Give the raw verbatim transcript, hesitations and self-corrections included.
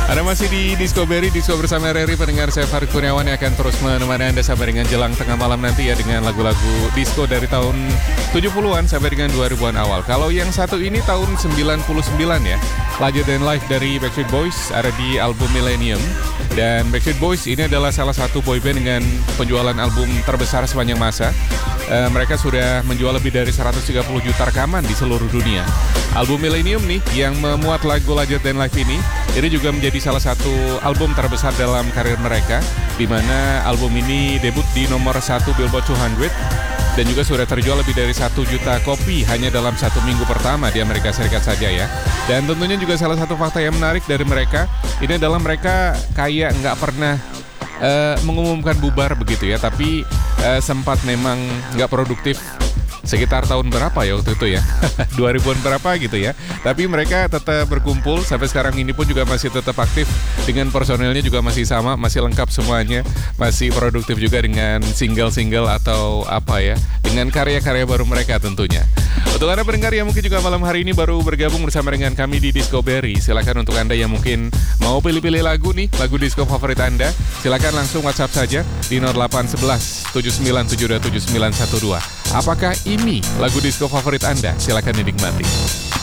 Anda masih di Discovery, Disco bersama Reri, pendengar saya Farid Kurniawan yang akan terus menemani Anda sampai dengan jelang tengah malam nanti ya, dengan lagu-lagu disco dari tahun tujuh puluhan sampai dengan dua ribuan awal. Kalau yang satu ini tahun sembilan puluh sembilan ya, Larger Than Life dari Backstreet Boys, ada di album Millennium. Dan Backstreet Boys ini adalah salah satu boyband dengan penjualan album terbesar sepanjang masa. E, mereka sudah menjual lebih dari seratus tiga puluh juta rekaman di seluruh dunia. Album Millennium nih yang memuat lagu Larger Than Life ini, ini juga menjadi salah satu album terbesar dalam karir mereka, di mana album ini debut di nomor satu Billboard dua ratus dan juga sudah terjual lebih dari satu juta kopi hanya dalam satu minggu pertama di Amerika Serikat saja ya. Dan tentunya juga salah satu fakta yang menarik dari mereka, ini adalah mereka kayak nggak pernah uh, mengumumkan bubar begitu ya, tapi uh, sempat memang nggak produktif sekitar tahun berapa ya waktu itu ya, dua ribuan berapa gitu ya. Tapi mereka tetap berkumpul sampai sekarang ini pun juga masih tetap aktif dengan personelnya juga masih sama, masih lengkap semuanya, masih produktif juga dengan single-single atau apa ya, dengan karya-karya baru mereka tentunya. Untuk Anda pendengar yang mungkin juga malam hari ini baru bergabung bersama dengan kami di Discovery, silakan untuk Anda yang mungkin mau pilih-pilih lagu nih, lagu disco favorit Anda, silakan langsung WhatsApp saja di nol delapan satu satu tujuh sembilan tujuh dua tujuh sembilan satu dua. Apakah ini lagu disco favorit Anda? Silakan dinikmati.